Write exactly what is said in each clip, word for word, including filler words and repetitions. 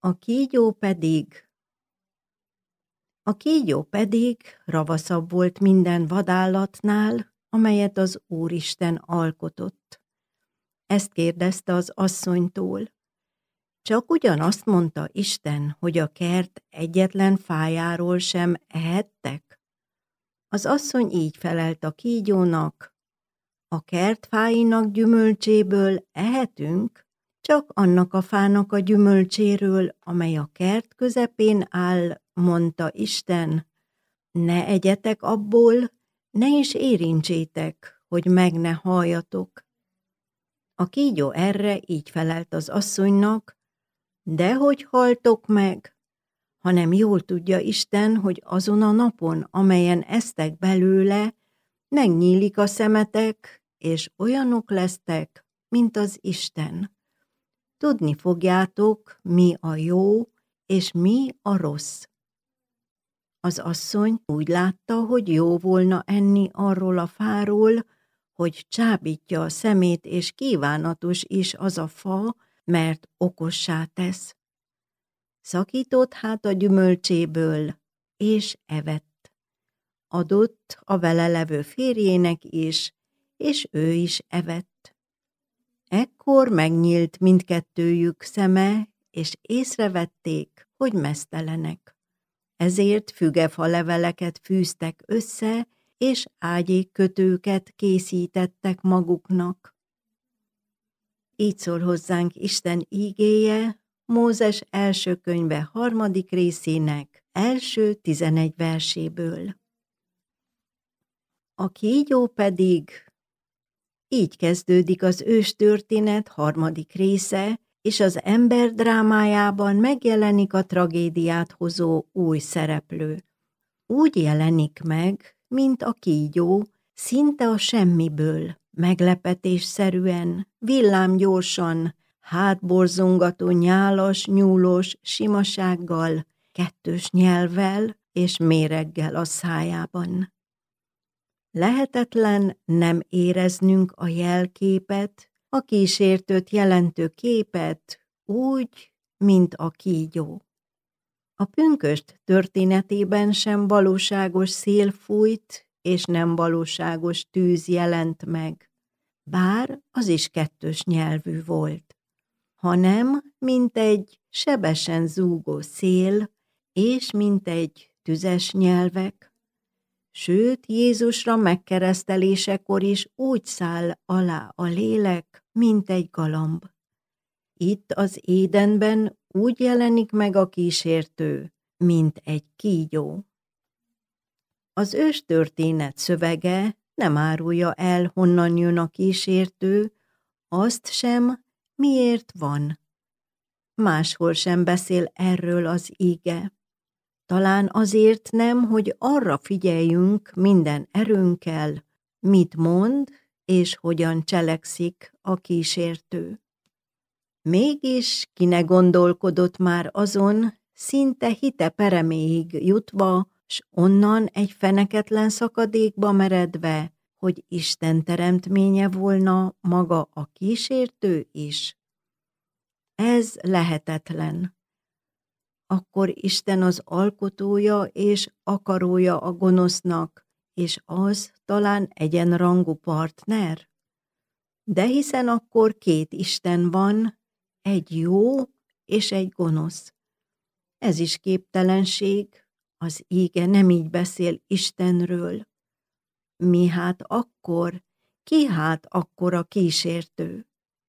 A kígyó pedig A kígyó pedig ravaszabb volt minden vadállatnál, amelyet az Úristen alkotott. Ezt kérdezte az asszonytól. Csak ugyanazt mondta Isten, hogy a kert egyetlen fájáról sem ehettek? Az asszony így felelt a kígyónak: a kert fáinak gyümölcséből ehetünk, csak annak a fának a gyümölcséről, amely a kert közepén áll, mondta Isten. Ne egyetek abból, ne is érintsétek, hogy meg ne halljatok. A kígyó erre így felelt az asszonynak: dehogy haltok meg, hanem jól tudja Isten, hogy azon a napon, amelyen esztek belőle, megnyílik a szemetek, és olyanok lesztek, mint az Isten. Tudni fogjátok, mi a jó, és mi a rossz. Az asszony úgy látta, hogy jó volna enni arról a fáról, hogy csábítja a szemét, és kívánatos is az a fa, mert okossá tesz. Szakított hát a gyümölcséből, és evett. Adott a vele levő férjének is, és ő is evett. Ekkor megnyílt mindkettőjük szeme, és észrevették, hogy meztelenek. Ezért fügefa leveleket fűztek össze, és ágyékkötőket készítettek maguknak. Így szól hozzánk Isten ígéje, Mózes első könyve harmadik részének első tizenegy verséből. A kígyó pedig így kezdődik az őstörténet harmadik része, és az ember drámájában megjelenik a tragédiát hozó új szereplő. Úgy jelenik meg, mint a kígyó, szinte a semmiből, meglepetésszerűen, villámgyorsan, hátborzongató nyálas, nyúlós simasággal, kettős nyelvvel és méreggel a szájában. Lehetetlen nem éreznünk a jelképet, a kísértőt jelentő képet úgy, mint a kígyó. A pünkösd történetében sem valóságos szél fújt, és nem valóságos tűz jelent meg, bár az is kettős nyelvű volt, hanem mint egy sebesen zúgó szél, és mint egy tüzes nyelvek. Sőt, Jézusra megkeresztelésekor is úgy száll alá a lélek, mint egy galamb. Itt az Édenben úgy jelenik meg a kísértő, mint egy kígyó. Az őstörténet szövege nem árulja el, honnan jön a kísértő, azt sem, miért van. Máshol sem beszél erről az íge. Talán azért nem, hogy arra figyeljünk minden erőnkkel, mit mond és hogyan cselekszik a kísértő. Mégis ki ne gondolkodott már azon, szinte hite pereméig jutva, s onnan egy feneketlen szakadékba meredve, hogy Isten teremtménye volna maga a kísértő is? Ez lehetetlen. Akkor Isten az alkotója és akarója a gonosznak, és az talán egyenrangú partner? De hiszen akkor két Isten van, egy jó és egy gonosz. Ez is képtelenség, az íge nem így beszél Istenről. Mi hát akkor, ki hát akkor a kísértő?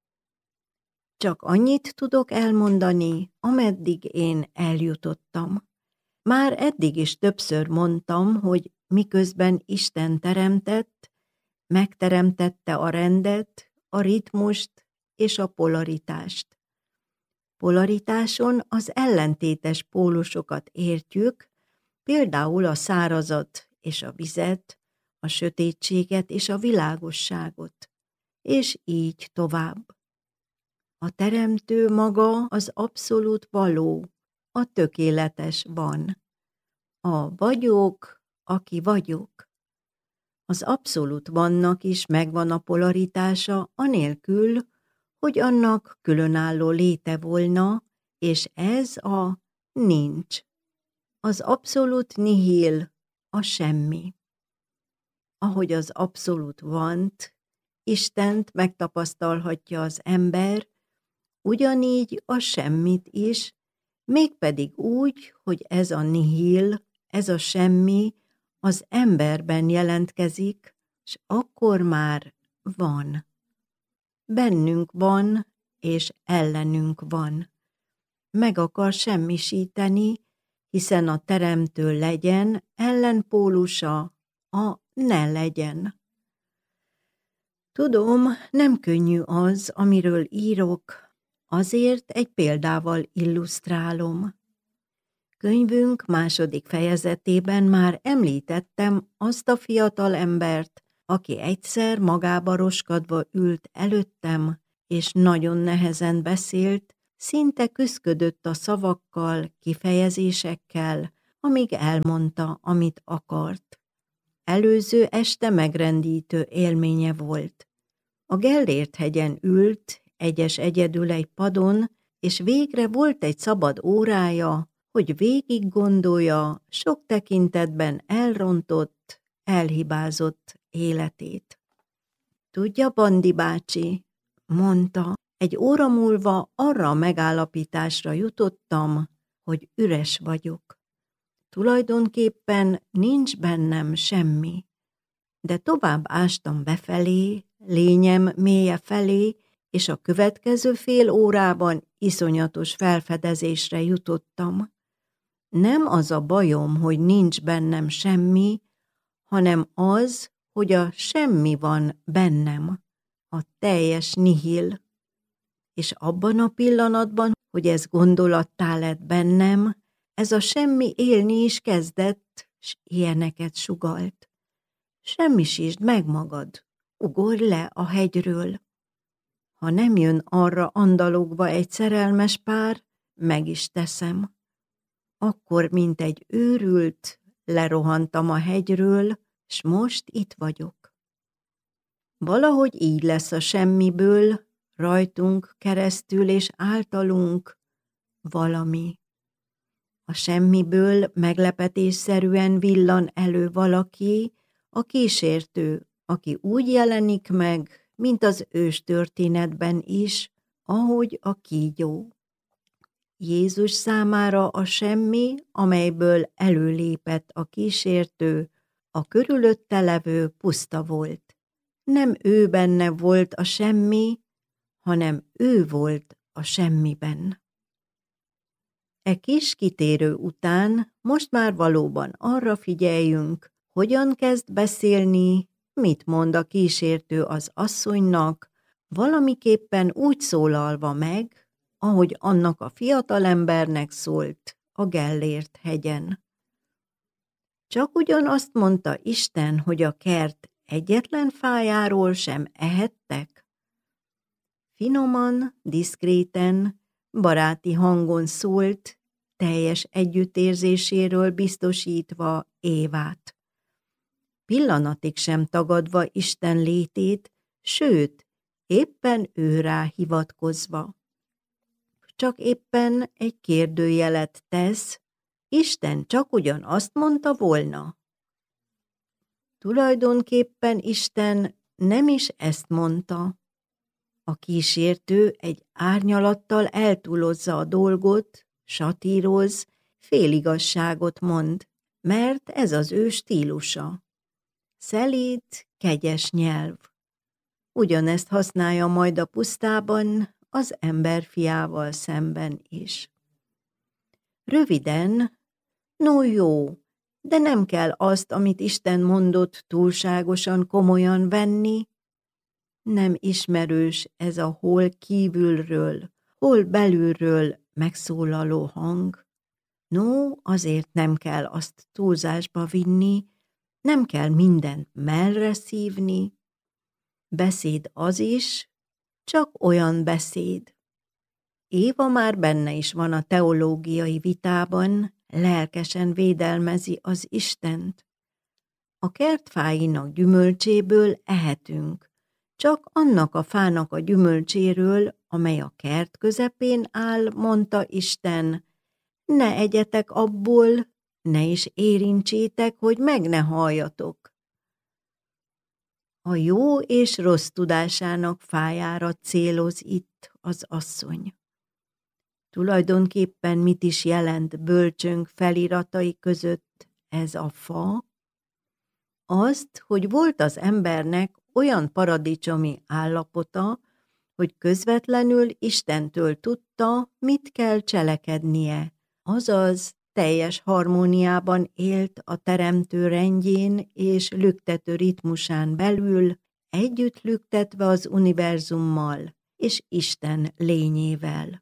Csak annyit tudok elmondani, ameddig én eljutottam. Már eddig is többször mondtam, hogy miközben Isten teremtett, megteremtette a rendet, a ritmust és a polaritást. Polaritáson az ellentétes pólusokat értjük, például a szárazat és a vizet, a sötétséget és a világosságot, és így tovább. A teremtő maga az abszolút való, a tökéletes van. A vagyok, aki vagyok. Az abszolút vannak is megvan a polaritása, anélkül, hogy annak különálló léte volna, és ez a nincs. Az abszolút nihil, a semmi. Ahogy az abszolút vant, Istent megtapasztalhatja az ember, ugyanígy a semmit is, mégpedig úgy, hogy ez a nihil, ez a semmi az emberben jelentkezik, s akkor már van. Bennünk van, és ellenünk van. Meg akar semmisíteni, hiszen a teremtő legyen ellenpólusa a ne legyen. Tudom, nem könnyű az, amiről írok, azért egy példával illusztrálom. Könyvünk második fejezetében már említettem azt a fiatal embert, aki egyszer magába roskadva ült előttem, és nagyon nehezen beszélt, szinte küszködött a szavakkal, kifejezésekkel, amíg elmondta, amit akart. Előző este megrendítő élménye volt. A Gellért-hegyen ült, egyes egyedül egy padon, és végre volt egy szabad órája, hogy végig gondolja sok tekintetben elrontott, elhibázott életét. Tudja, Bandi bácsi, mondta, egy óra múlva arra a megállapításra jutottam, hogy üres vagyok. Tulajdonképpen nincs bennem semmi, de tovább ástam befelé, lényem mélye felé, és a következő fél órában iszonyatos felfedezésre jutottam. Nem az a bajom, hogy nincs bennem semmi, hanem az, hogy a semmi van bennem, a teljes nihil. És abban a pillanatban, hogy ez gondolattá lett bennem, ez a semmi élni is kezdett, s ilyeneket sugalt. Semmisítsd meg magad, ugorj le a hegyről. Ha nem jön arra andalogva egy szerelmes pár, meg is teszem. Akkor, mint egy őrült, lerohantam a hegyről, s most itt vagyok. Valahogy így lesz a semmiből, rajtunk keresztül és általunk valami. A semmiből meglepetésszerűen villan elő valaki, a kísértő, aki úgy jelenik meg, mint az őstörténetben is, ahogy a kígyó. Jézus számára a semmi, amelyből előlépett a kísértő, a körülötte levő puszta volt. Nem ő benne volt a semmi, hanem ő volt a semmiben. E kis kitérő után most már valóban arra figyeljünk, hogyan kezd beszélni, mit mond a kísértő az asszonynak, valamiképpen úgy szólalva meg, ahogy annak a fiatalembernek szólt a Gellért-hegyen. Csak ugyan azt mondta Isten, hogy a kert egyetlen fájáról sem ehettek? Finoman, diszkréten, baráti hangon szólt, teljes együttérzéséről biztosítva Évát. Pillanatig sem tagadva Isten létét, sőt, éppen őrá hivatkozva. Csak éppen egy kérdőjelet tesz, Isten csak ugyan azt mondta volna. Tulajdonképpen Isten nem is ezt mondta. A kísértő egy árnyalattal eltúlozza a dolgot, satíroz, féligasságot mond, mert ez az ő stílusa. Szelíd, kegyes nyelv. Ugyanezt használja majd a pusztában az emberfiával szemben is. Röviden, no jó, de nem kell azt, amit Isten mondott, túlságosan komolyan venni. Nem ismerős ez a hol kívülről, hol belülről megszólaló hang. No, azért nem kell azt túlzásba vinni, nem kell mindent mellre szívni. Beszéd az is, csak olyan beszéd. Éva már benne is van a teológiai vitában, lelkesen védelmezi az Istent. A kertfáinak gyümölcséből ehetünk, Csak annak a fának a gyümölcséről, amely a kert közepén áll, mondta Isten, ne egyetek abból, ne is érintsétek, hogy meg ne halljatok. A jó és rossz tudásának fájára céloz itt az asszony. Tulajdonképpen mit is jelent bölcsönk feliratai között ez a fa? Azt, hogy volt az embernek olyan paradicsomi állapota, hogy közvetlenül Istentől tudta, mit kell cselekednie, azaz teljes harmóniában élt a teremtő rendjén és lüktető ritmusán belül, együtt lüktetve az univerzummal és Isten lényével.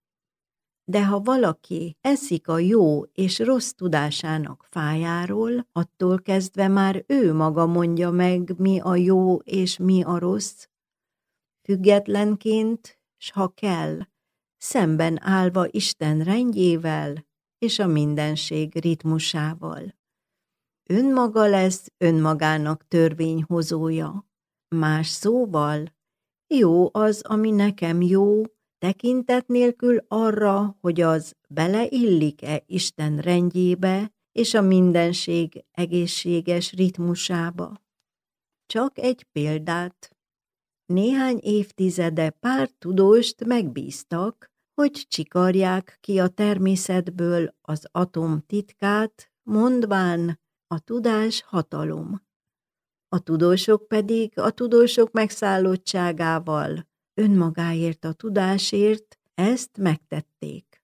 De ha valaki eszik a jó és rossz tudásának fájáról, attól kezdve már ő maga mondja meg, mi a jó és mi a rossz, függetlenként, s ha kell, szemben állva Isten rendjével és a mindenség ritmusával. Önmaga lesz önmagának törvényhozója. Más szóval, jó az, ami nekem jó, tekintet nélkül arra, hogy az beleillik-e Isten rendjébe és a mindenség egészséges ritmusába. Csak egy példát. Néhány évtizede pár tudóst megbíztak, hogy csikarják ki a természetből az atom titkát, mondván, a tudás hatalom. A tudósok pedig a tudósok megszállottságával, önmagáért a tudásért ezt megtették.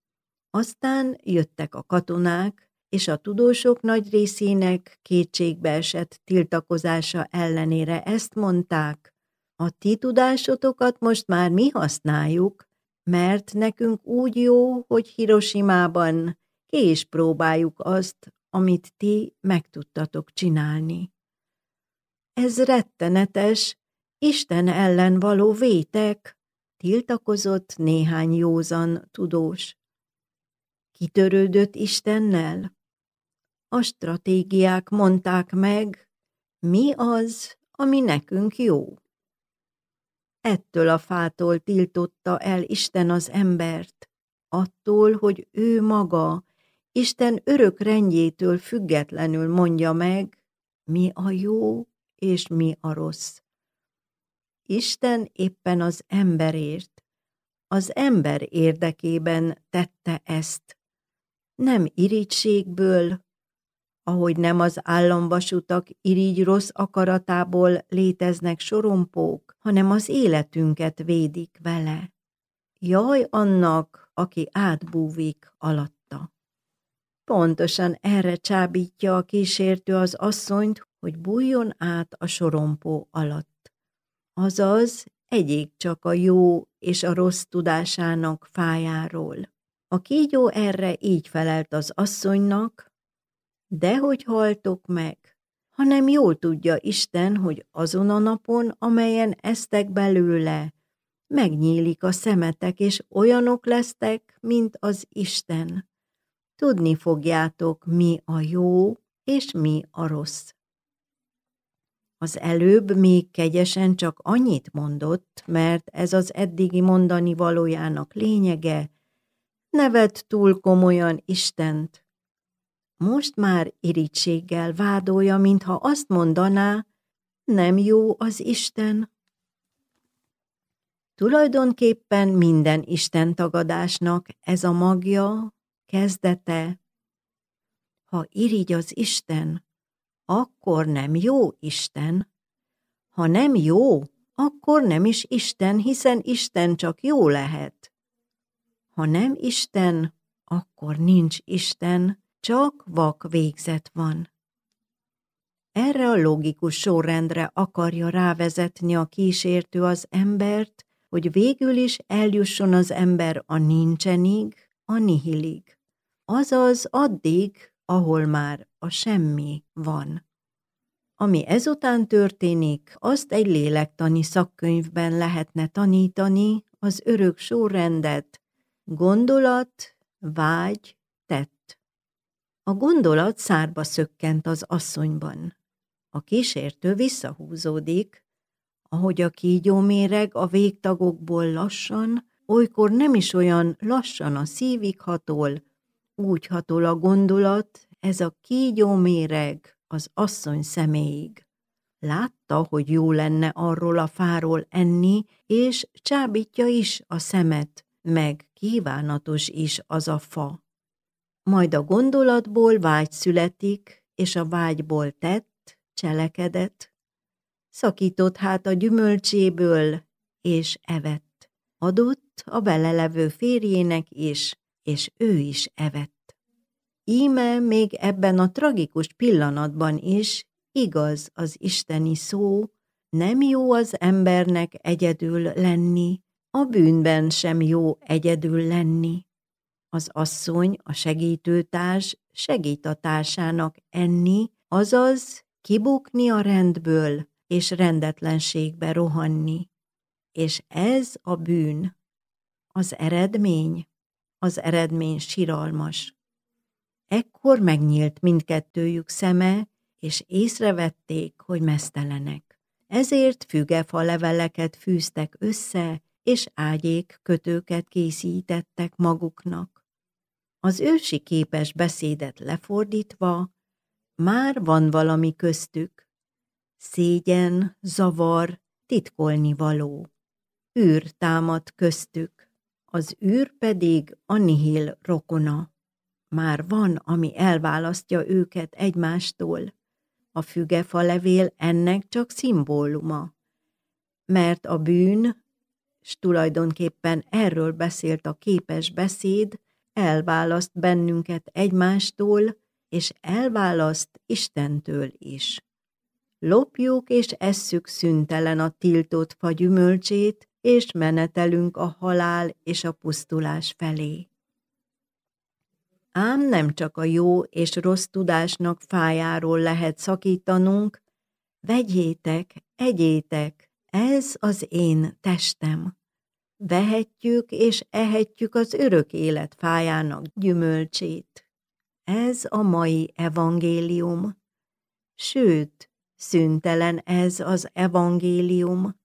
Aztán jöttek a katonák, és a tudósok nagy részének kétségbeesett tiltakozása ellenére ezt mondták, a ti tudásotokat most már mi használjuk, mert nekünk úgy jó, hogy Hirosimában ki is próbáljuk azt, amit ti meg tudtatok csinálni. Ez rettenetes, Isten ellen való vétek, tiltakozott néhány józan tudós. Kitörődött Istennel? A stratégiák mondták meg, mi az, ami nekünk jó. Ettől a fától tiltotta el Isten az embert, attól, hogy ő maga, Isten örök rendjétől függetlenül mondja meg, mi a jó és mi a rossz. Isten éppen az emberért, az ember érdekében tette ezt. Nem irigységből, ahogy nem az államvasutak irigy rossz akaratából léteznek sorompók, hanem az életünket védik vele. Jaj annak, aki átbúvik alatta. Pontosan erre csábítja a kísértő az asszonyt, hogy bújjon át a sorompó alatt. Azaz, egyék csak a jó és a rossz tudásának fájáról. A kígyó erre így felelt az asszonynak, dehogy haltok meg, hanem jól tudja Isten, hogy azon a napon, amelyen esztek belőle, megnyílik a szemetek, és olyanok lesztek, mint az Isten. Tudni fogjátok, mi a jó, és mi a rossz. Az előbb még kegyesen csak annyit mondott, mert ez az eddigi mondani valójának lényege, ne vedd túl komolyan Istent. Most már irigységgel vádolja, mintha azt mondaná, nem jó az Isten. Tulajdonképpen minden Isten tagadásnak ez a magja, kezdete. Ha irigy az Isten, akkor nem jó Isten. Ha nem jó, akkor nem is Isten, hiszen Isten csak jó lehet. Ha nem Isten, akkor nincs Isten, csak vak végzet van. Erre a logikus sorrendre akarja rávezetni a kísértő az embert, hogy végül is eljusson az ember a nincsenig, a nihilig. Azaz addig, ahol már a semmi van. Ami ezután történik, azt egy lélektani szakkönyvben lehetne tanítani, az örök sorrendet, gondolat, vágy, tett. A gondolat szárba szökkent az asszonyban. A kísértő visszahúzódik, ahogy a kígyó méreg a végtagokból lassan, olykor nem is olyan lassan a szívig hatol, úgy hatol a gondolat, ez a kígyó méreg az asszony szeméig. Látta, hogy jó lenne arról a fáról enni, és csábítja is a szemet, meg kívánatos is az a fa. Majd a gondolatból vágy születik, és a vágyból tett, cselekedett. Szakított hát a gyümölcséből, és evett. Adott a belelevő férjének is, és ő is evett. Íme még ebben a tragikus pillanatban is igaz az isteni szó, nem jó az embernek egyedül lenni, a bűnben sem jó egyedül lenni. Az asszony, a segítőtárs segít a társának enni, azaz kibukni a rendből, és rendetlenségbe rohanni. És ez a bűn. Az eredmény? Az eredmény siralmas. Ekkor megnyílt mindkettőjük szeme, és észrevették, hogy meztelenek. Ezért fügefa leveleket fűztek össze, és ágyék kötőket készítettek maguknak. Az ősi képes beszédet lefordítva, már van valami köztük. Szégyen, zavar, titkolni való. Űr támad köztük, az űr pedig a nihil rokona. Már van, ami elválasztja őket egymástól. A fügefa levél ennek csak szimbóluma. Mert a bűn, s tulajdonképpen erről beszélt a képes beszéd, elválaszt bennünket egymástól, és elválaszt Istentől is. Lopjuk és esszük szüntelen a tiltott fa gyümölcsét, és menetelünk a halál és a pusztulás felé. Ám nem csak a jó és rossz tudásnak fájáról lehet szakítanunk, vegyétek, egyétek, ez az én testem. Vehetjük és ehetjük az örök élet fájának gyümölcsét. Ez a mai evangélium. Sőt, szüntelen ez az evangélium.